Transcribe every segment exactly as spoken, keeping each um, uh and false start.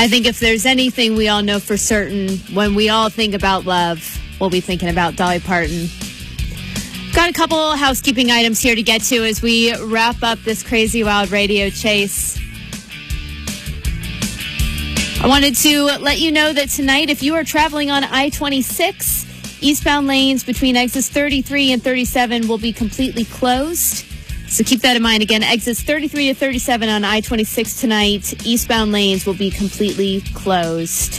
I think if there's anything we all know for certain, when we all think about love, we'll be thinking about Dolly Parton. Got a couple housekeeping items here to get to as we wrap up this Crazy Wild Radio chase. I wanted to let you know that tonight, if you are traveling on I twenty-six, eastbound lanes between exits thirty-three and thirty-seven will be completely closed. So keep that in mind. Again, exits thirty-three to thirty-seven on I twenty-six tonight. Eastbound lanes will be completely closed.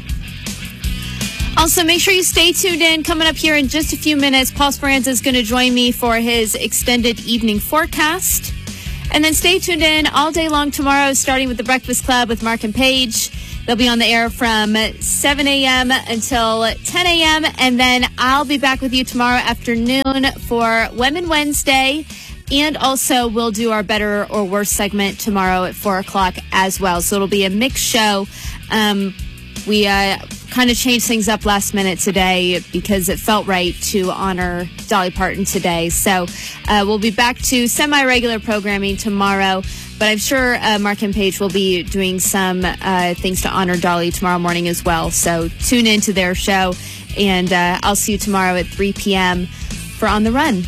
Also, make sure you stay tuned in. Coming up here in just a few minutes, Paul Speranza is going to join me for his extended evening forecast. And then stay tuned in all day long tomorrow, starting with The Breakfast Club with Mark and Paige. They'll be on the air from seven a.m. until ten a.m. And then I'll be back with you tomorrow afternoon for Women Wednesday. And also, we'll do our Better or Worse segment tomorrow at four o'clock as well. So it'll be a mixed show. Um, we uh, kind of changed things up last minute today because it felt right to honor Dolly Parton today. So uh, we'll be back to semi-regular programming tomorrow. But I'm sure uh, Mark and Paige will be doing some uh, things to honor Dolly tomorrow morning as well. So tune in to their show. And uh, I'll see you tomorrow at three p.m. for On the Run.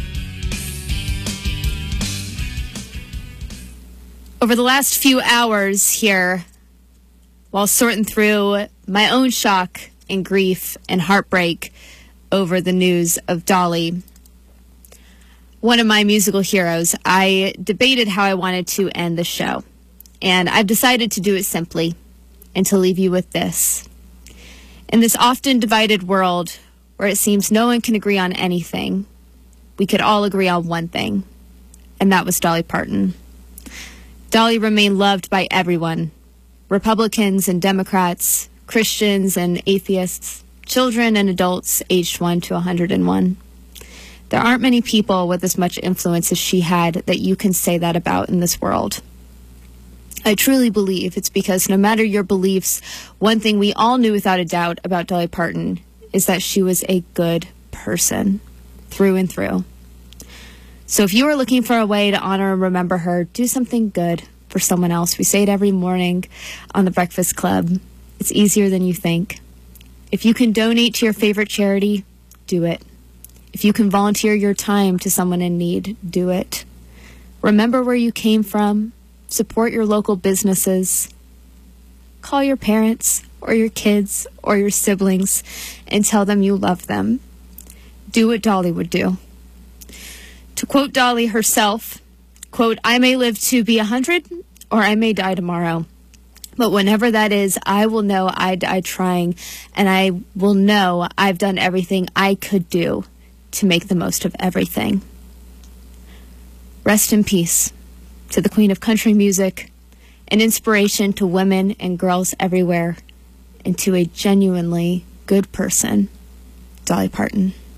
Over the last few hours here, while sorting through my own shock and grief and heartbreak over the news of Dolly, one of my musical heroes, I debated how I wanted to end the show. And I've decided to do it simply and to leave you with this. In this often divided world where it seems no one can agree on anything, we could all agree on one thing, and that was Dolly Parton. Dolly remained loved by everyone, Republicans and Democrats, Christians and atheists, children and adults aged one to one hundred one. There aren't many people with as much influence as she had that you can say that about in this world. I truly believe it's because no matter your beliefs, one thing we all knew without a doubt about Dolly Parton is that she was a good person through and through. So if you are looking for a way to honor and remember her, do something good for someone else. We say it every morning on The Breakfast Club. It's easier than you think. If you can donate to your favorite charity, do it. If you can volunteer your time to someone in need, do it. Remember where you came from. Support your local businesses. Call your parents or your kids or your siblings and tell them you love them. Do what Dolly would do. To quote Dolly herself, quote, "I may live to be a hundred or I may die tomorrow. But whenever that is, I will know I died trying, and I will know I've done everything I could do to make the most of everything." Rest in peace to the Queen of Country Music, an inspiration to women and girls everywhere, and to a genuinely good person, Dolly Parton.